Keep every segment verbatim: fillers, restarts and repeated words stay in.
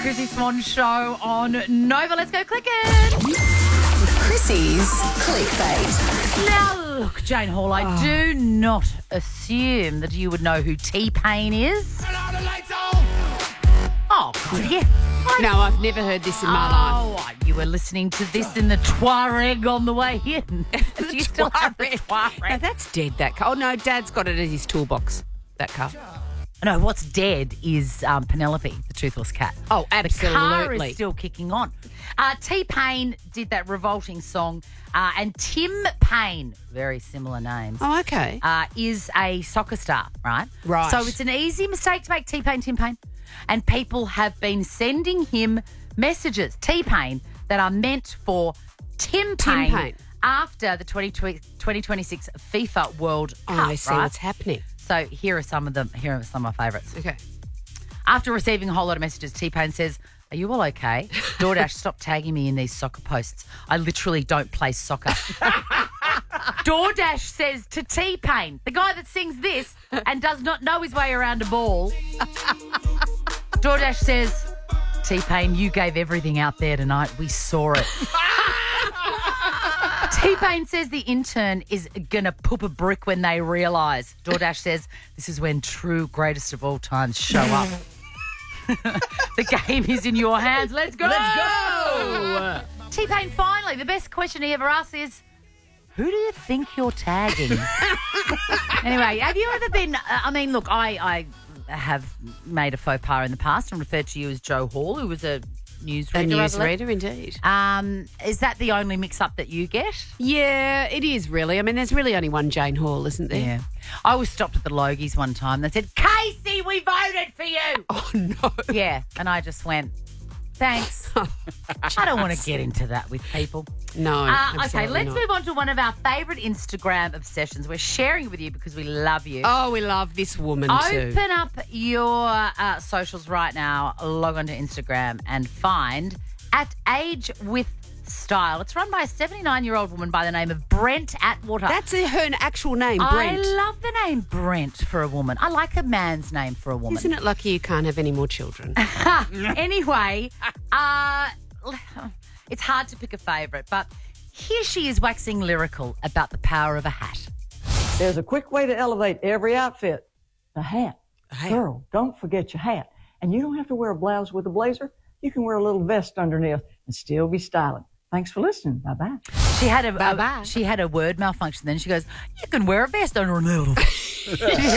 Chrissy Swan Show on Nova. Let's go clicking. Chrissy's Clickbait. Now, look, Jane Hall, I Oh. do not assume that you would know who T-Pain is. Oh, God, yeah. I- No, I've never heard this in my life. Oh, you were listening to this in the Tuareg on the way in. Do you still have the No, Tuareg? that's dead, that car. Oh, no, Dad's got it in his toolbox, that car. No, what's dead is um, Penelope, the toothless cat. Oh, The car absolutely. is still kicking on. Uh, T-Pain did that revolting song, uh, and Tim Payne, very similar names, Oh, okay. uh, is a soccer star, right? Right. So it's an easy mistake to make T-Pain, Tim Payne. And people have been sending him messages, T-Pain, that are meant for Tim Tim Payne, Payne. after the twenty twenty-six FIFA World Oh, Cup, I see right? what's happening. So here are some of them. Here are some of my favourites. Okay. After receiving a whole lot of messages, T-Pain says, "Are you all okay? DoorDash, stop tagging me in these soccer posts. I literally don't play soccer." DoorDash says to T-Pain, the guy that sings this and does not know his way around a ball, DoorDash says, "T-Pain, you gave everything out there tonight. We saw it." T-Pain says the intern is going to poop a brick when they realise. DoorDash says, "This is when true greatest of all times show up." The game is in your hands. Let's go. Let's go. T-Pain, finally, the best question he ever asks is, who do you think you're tagging? Anyway, have you ever been, uh, I mean, look, I, I have made a faux pas in the past and referred to you as Joe Hall, who was a newsreader. A I believe. newsreader, indeed. Um, is that the only mix-up that you get? Yeah, it is really. I mean, there's really only one Jane Hall, isn't there? Yeah. I was stopped at the Logies one time. They said, "Casey, we voted for you." Oh, no. Yeah, and I just went, thanks. I don't want to get into that with people. No, Uh, okay, absolutely let's not. move on to one of our favourite Instagram obsessions. We're sharing it with you because we love you. Oh, we love this woman too. Open up your uh, socials right now, log on to Instagram and find at Age With Style. It's run by a seventy-nine-year-old woman by the name of Brent Atwater. That's her actual name, Brent. I love the name Brent for a woman. I like a man's name for a woman. Isn't it lucky you can't have any more children? Anyway, uh, it's hard to pick a favourite, but here she is waxing lyrical about the power of a hat. There's a quick way to elevate every outfit. The hat. hat. Girl, don't forget your hat. And you don't have to wear a blouse with a blazer. You can wear a little vest underneath and still be styling. Thanks for listening. Bye-bye. She had a, Bye-bye. a she had a word malfunction. Then she goes, "You can wear a vest underneath." You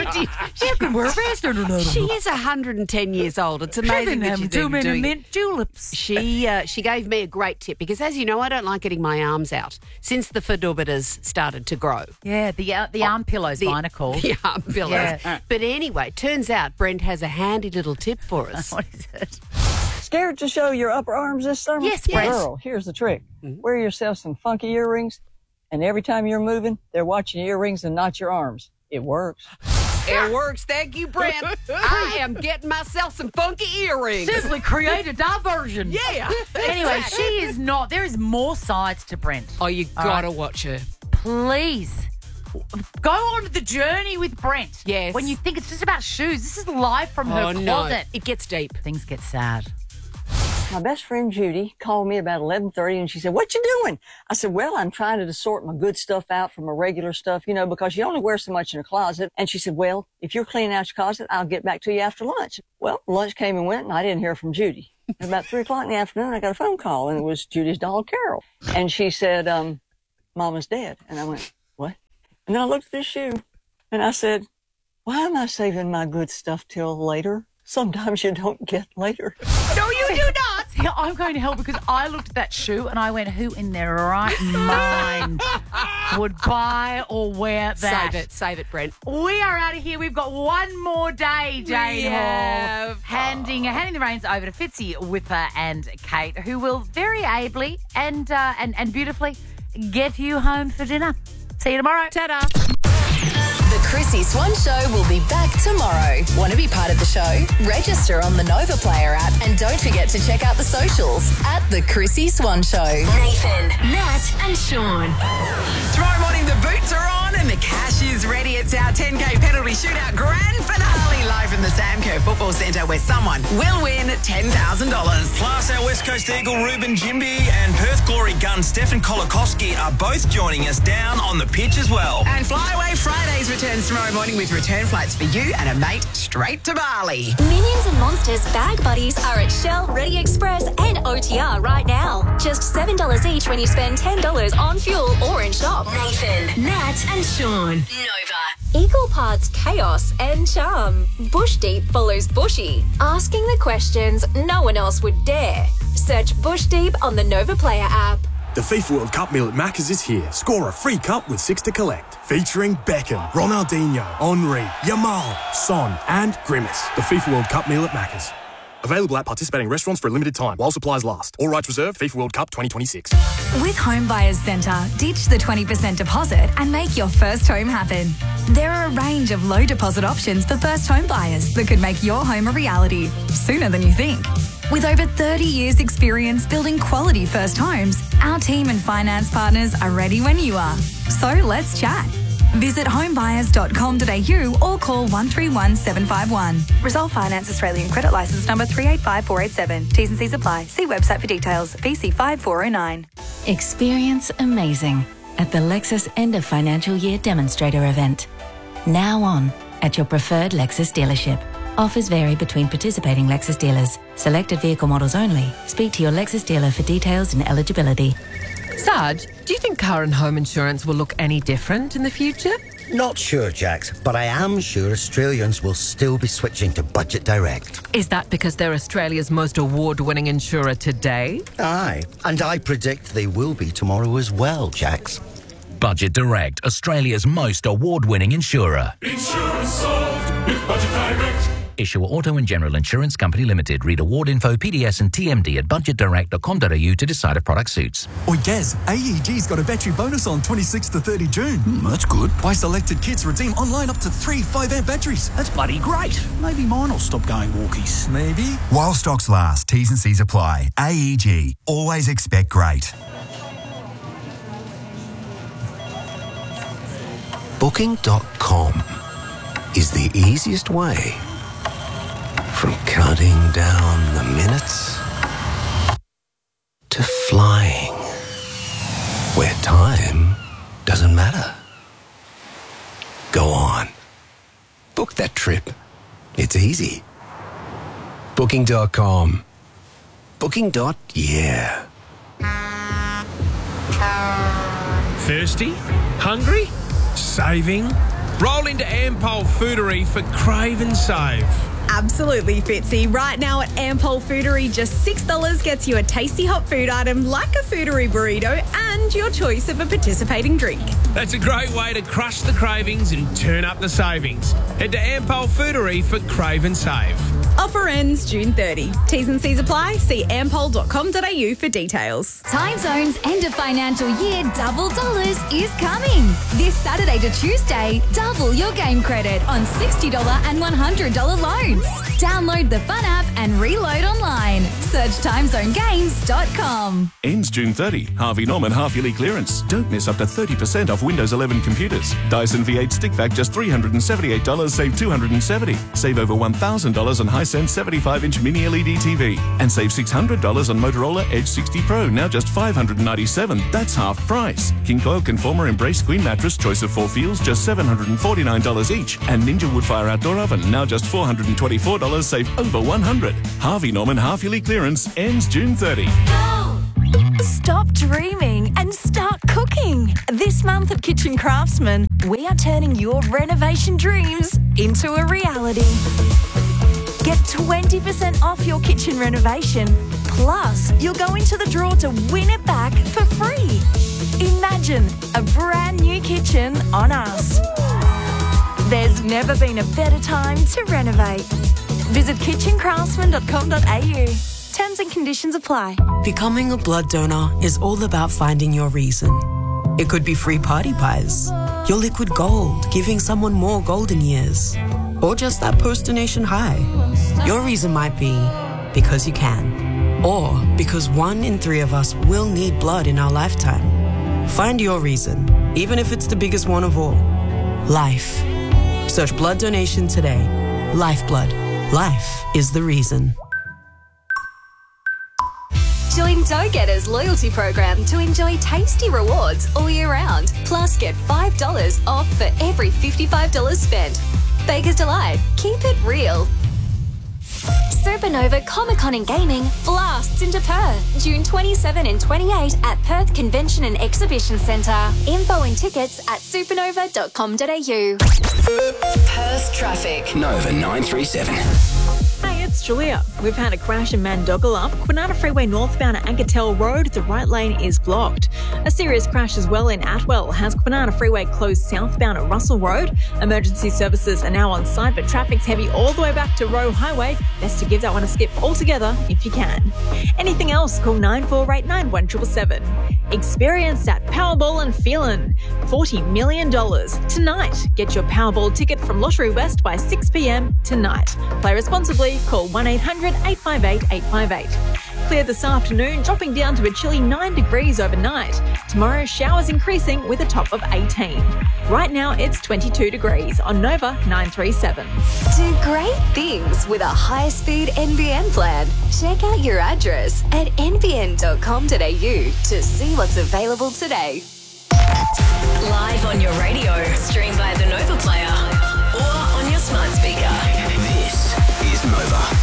can wear a vest underneath. She is one hundred ten years old. It's She amazing didn't that have she's too even many doing it. mint juleps. She uh, she gave me a great tip because, as you know, I don't like getting my arms out since the fedorbitas started to grow. Yeah, the uh, the arm pillows, The, mine are called. the arm pillows. Yeah. But anyway, turns out Brent has a handy little tip for us. What is it? Scared to show your upper arms this summer? Yes, Brent. Girl, here's the trick. Wear yourself some funky earrings, and every time you're moving, they're watching your earrings and not your arms. It works. It works. Thank you, Brent. I am getting myself some funky earrings. Simply create a diversion. Yeah. Anyway, she is not. There is more sides to Brent. Oh, you All gotta right. watch her. Please go on the journey with Brent. Yes. When you think it's just about shoes, this is live from her Oh, no. closet. It gets deep. Things get sad. My best friend Judy called me about eleven thirty and she said, "What you doing?" I said, "Well, I'm trying to sort my good stuff out from my regular stuff, you know, because you only wear so much in a closet." And she said, "Well, if you're cleaning out your closet, I'll get back to you after lunch." Well, lunch came and went and I didn't hear from Judy. At about three o'clock in the afternoon, I got a phone call and it was Judy's dog, Carol. And she said, um, "Mama's dead." And I went, "What?" And then I looked at this shoe and I said, "Why am I saving my good stuff till later? Sometimes you don't get later." No, you do not. See, I'm going to help because I looked at that shoe and I went, who in their right mind would buy or wear that? Save it. Save it, Brent. We are out of here. We've got one more day, Jane We Hall. have. Handing, handing the reins over to Fitzy, Whipper and Kate, who will very ably and, uh, and, and beautifully get you home for dinner. See you tomorrow. Ta-da. The Chrissy Swan Show will be back tomorrow. Want to be part of the show? Register on the Nova Player app and don't forget to check out the socials at The Chrissy Swan Show. Nathan, Nat, and Sean. Tomorrow morning, the boots are on. on and the cash is ready. It's our ten K penalty shootout grand finale live from the Sam Kerr Football Centre where someone will win ten thousand dollars. Plus, our West Coast Eagle Ruben Jimby and Perth Glory gun Stefan Kolakowski are both joining us down on the pitch as well. And Flyaway Fridays returns tomorrow morning with return flights for you and a mate straight to Bali. Minions and Monsters Bag Buddies are at Shell, Ready Express and O T R right now. Just seven dollars each when you spend ten dollars on fuel or in shop. Nathan, Nat and Sean. Nova. Equal parts chaos and charm. Bush Deep follows Bushy, asking the questions no one else would dare. Search Bush Deep on the Nova Player app. The FIFA World Cup meal at Macca's is here. Score a free cup with six to collect. Featuring Beckham, Ronaldinho, Henry, Yamal, Son and Grimace. The FIFA World Cup meal at Macca's. Available at participating restaurants for a limited time while supplies last. All rights reserved. FIFA World Cup twenty twenty-six. With Home Buyers Centre, ditch the twenty percent deposit and make your first home happen. There are a range of low deposit options for first home buyers that could make your home a reality sooner than you think. With over thirty years experience building quality first homes, our team and finance partners are ready when you are. So let's chat. Visit homebuyers dot com dot a u or call one three one seven five one. Resolve Finance Australian Credit Licence number three eight five four eight seven. T's and C's apply. See website for details. V C five four oh nine. Experience amazing at the Lexus End of Financial Year Demonstrator event. Now on at your preferred Lexus dealership. Offers vary between participating Lexus dealers. Selected vehicle models only. Speak to your Lexus dealer for details and eligibility. Sarge, do you think car and home insurance will look any different in the future? Not sure, Jax, but I am sure Australians will still be switching to Budget Direct. Is that because they're Australia's most award-winning insurer today? Aye, and I predict they will be tomorrow as well, Jax. Budget Direct, Australia's most award-winning insurer. Insurance solved with Budget Direct. Issuer Auto and General Insurance Company Limited. Read award info, P D S and T M D at budget direct dot com dot a u to decide if product suits. Oi, Gaz, A E G's got a battery bonus on twenty-sixth to thirty June. Mm, that's good. Buy selected kits, redeem online up to three five amp batteries. That's bloody great. Maybe mine will stop going walkies. Maybe. While stocks last, T's and C's apply. A E G. Always expect great. Booking dot com is the easiest way from counting down the minutes to flying where time doesn't matter. Go on. Book that trip. It's easy. Booking dot com. Booking. Yeah. Thirsty? Hungry? Saving? Roll into Ampol Foodery for Crave and Save. Absolutely, Fitzy. Right now at Ampol Foodery, just six dollars gets you a tasty hot food item like a Foodery burrito and your choice of a participating drink. That's a great way to crush the cravings and turn up the savings. Head to Ampol Foodery for Crave and Save. Offer ends June thirtieth. T's and C's apply. See ampol dot com dot a u for details. Time Zone's end of financial year double dollars is coming. This Saturday to Tuesday, double your game credit on sixty dollars and one hundred dollars loans. Download the Fun app and reload online. Search time zone games dot com. Ends June thirtieth. Harvey Norman half-yearly clearance. Don't miss up to thirty percent off Windows eleven computers. Dyson V eight stick vac just three hundred seventy-eight dollars, save two hundred seventy dollars. Save over one thousand dollars on Hisense seventy-five inch mini L E D T V. And save six hundred dollars on Motorola Edge sixty Pro, now just five hundred ninety-seven dollars. That's half price. King Coil Conformer Embrace Queen Mattress, choice of four feels, just seven hundred forty-nine dollars each. And Ninja Woodfire Outdoor Oven, now just four hundred twenty-four dollars, save over one hundred dollars. Harvey Norman half-yearly clearance ends June thirtieth. Stop dreaming and start cooking. This month at Kitchen Craftsman, we are turning your renovation dreams into a reality. Get twenty percent off your kitchen renovation. Plus, you'll go into the draw to win it back for free. Imagine a brand new kitchen on us. There's never been a better time to renovate. Visit kitchen craftsman dot com dot a u. Terms and conditions apply. Becoming a blood donor is all about finding your reason. It could be free party pies, your liquid gold, giving someone more golden years, or just that post-donation high. Your reason might be because you can, or because one in three of us will need blood in our lifetime. Find your reason, even if it's the biggest one of all. Life. Search blood donation today. Lifeblood. Life is the reason. Join Go-Getters loyalty program to enjoy tasty rewards all year round. Plus, get five dollars off for every fifty-five dollars spent. Bakers Delight. Keep it real. Supernova Comic-Con and Gaming blasts into Perth, June twenty-seventh and twenty-eighth at Perth Convention and Exhibition Centre. Info and tickets at supernova dot com dot a u. Perth traffic. Nova nine three seven. Hey, it's Julia. We've had a crash in Mandogala, Kwinana Freeway northbound at Ankertel Road. The right lane is blocked. A serious crash as well in Atwell has Kwinana Freeway closed southbound at Russell Road. Emergency services are now on site, but traffic's heavy all the way back to Roe Highway. Best to give that one a skip altogether if you can. Anything else, call nine four eight nine one seven seven seven. Experience that Powerball and Phelan. forty million dollars tonight. Get your Powerball ticket from Lottery West by six p.m. tonight. Play responsibly. Call one eight hundred eight five eight eight five eight. Clear this afternoon, dropping down to a chilly nine degrees overnight. Tomorrow, showers increasing with a top of eighteen. Right now, it's twenty-two degrees on Nova nine three seven. Do great things with a high-speed N B N plan. Check out your address at n b n dot com dot a u to see what's available today. Live on your radio, stream by the Nova Player, or on your smart speaker. This is Nova.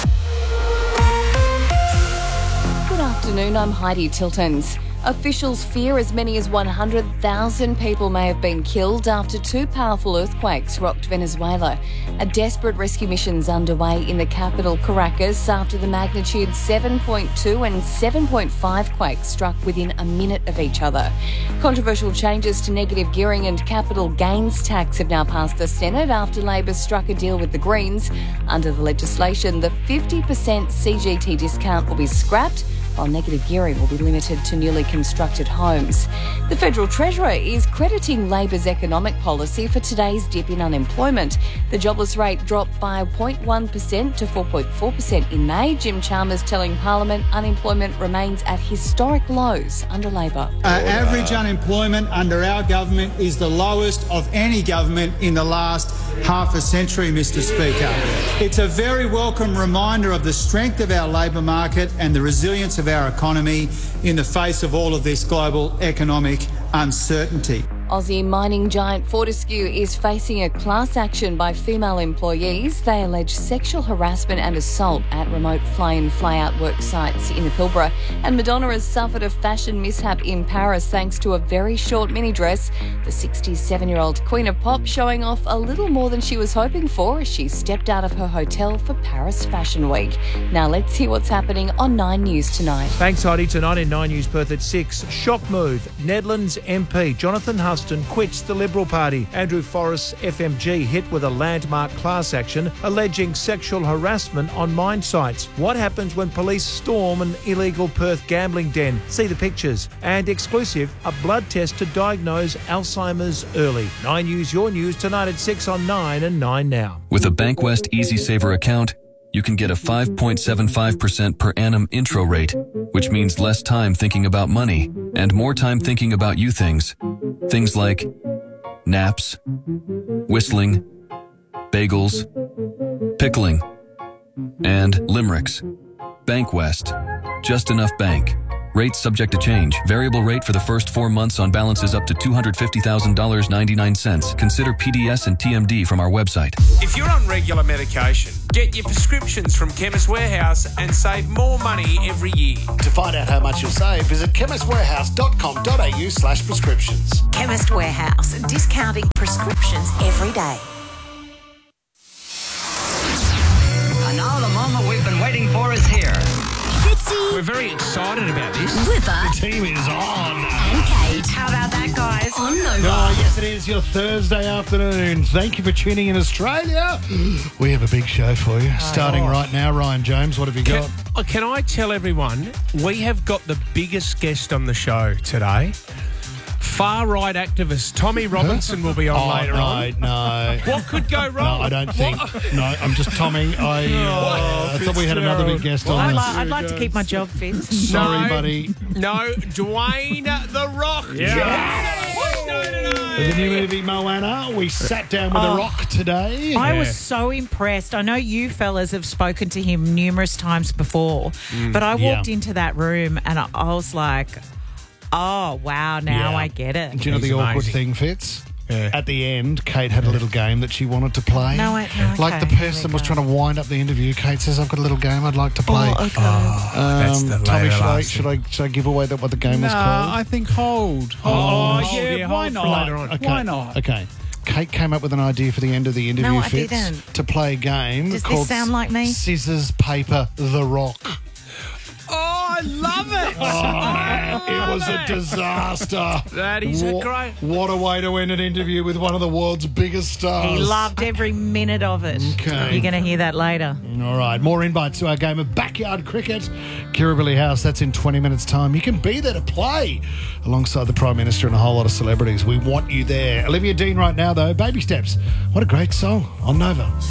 Good afternoon, I'm Heidi Tiltons. Officials fear as many as one hundred thousand people may have been killed after two powerful earthquakes rocked Venezuela. A desperate rescue mission is underway in the capital, Caracas, after the magnitude seven point two and seven point five quakes struck within a minute of each other. Controversial changes to negative gearing and capital gains tax have now passed the Senate after Labor struck a deal with the Greens. Under the legislation, the fifty percent C G T discount will be scrapped, while negative gearing will be limited to newly constructed homes. The Federal Treasurer is crediting Labor's economic policy for today's dip in unemployment. The jobless rate dropped by zero point one percent to four point four percent in May. Jim Chalmers telling Parliament unemployment remains at historic lows under Labor. Uh, average unemployment under our government is the lowest of any government in the last half a century, Mister Speaker. It's a very welcome reminder of the strength of our labour market and the resilience of our economy in the face of all of this global economic uncertainty. Aussie mining giant Fortescue is facing a class action by female employees. They allege sexual harassment and assault at remote fly-in, fly-out work sites in the Pilbara. And Madonna has suffered a fashion mishap in Paris thanks to a very short mini dress. The sixty-seven-year-old Queen of Pop showing off a little more than she was hoping for as she stepped out of her hotel for Paris Fashion Week. Now let's hear what's happening on Nine News tonight. Thanks, Heidi. Tonight in Nine News Perth at six. Shock move. Nedlands M P Jonathan Huston quits the Liberal Party. Andrew Forrest's F M G hit with a landmark class action alleging sexual harassment on mine sites. What happens when police storm an illegal Perth gambling den? See the pictures. And exclusive, a blood test to diagnose Alzheimer's early. Nine News, your news tonight at six on Nine and Nine Now. With a Bankwest EasySaver account, you can get a five point seven five percent per annum intro rate, which means less time thinking about money and more time thinking about you things. Things like naps, whistling, bagels, pickling, and limericks. Bankwest. Just enough bank. Rates subject to change. Variable rate for the first four months on balances up to two hundred fifty thousand dollars and ninety-nine cents. Consider P D S and T M D from our website. If you're on regular medication, get your prescriptions from Chemist Warehouse and save more money every year. To find out how much you'll save, visit chemist warehouse dot com dot a u slash prescriptions. Chemist Warehouse, discounting prescriptions every day. And now the moment we've been waiting for is here. We're very excited about this. Whipper. The team is on. And Kate. How about that, guys? On Nova. Oh, yes, it is your Thursday afternoon. Thank you for tuning in, Australia. We have a big show for you. Starting oh. right now, Ryan James, what have you Can, got? uh, can I tell everyone, we have got the biggest guest on the show today. far-right activist Tommy Robinson will be on Oh, later no, on. no. What could go No, wrong? I don't think. No, I'm just Tommy. I, uh, I thought we had another big guest Well, on. I'd, this. li- I'd like to keep my job, Fitz. Sorry, No. buddy. No, Dwayne The Rock. The new movie Moana. We sat down with Oh. The Rock today. I was so impressed. I know you fellas have spoken to him numerous times before, Mm, but I walked yeah. into that room and I, I was like, oh, wow, now Yeah. I get it. Do you know He's the awkward amazing. thing, Fitz? At the end, Kate had a little game that she wanted to play. No, I- no, like the okay, person was trying to wind up the interview. Kate says, "I've got a little game I'd like to play." Oh, okay. Um, that's the Tommy, later should I, last should I should I give away that what the game was No, called? I think hold. Oh, Oh, hold, yeah, yeah, why hold for not? later on. Okay. Why not? Okay. Kate came up with an idea for the end of the interview, No, I Fitz, didn't. to play a game Does this called sound like me? Scissors, Paper, The Rock. Oh, I love it. Oh, it was a disaster. That is a Wha- great- What a way to end an interview with one of the world's biggest stars. He loved every minute of it. Okay. You're going to hear that later. All right, more invites to our game of backyard cricket. Kirribilli House, that's in twenty minutes' time. You can be there to play alongside the Prime Minister and a whole lot of celebrities. We want you there. Olivia Dean right now, though. Baby Steps. What a great song on Nova.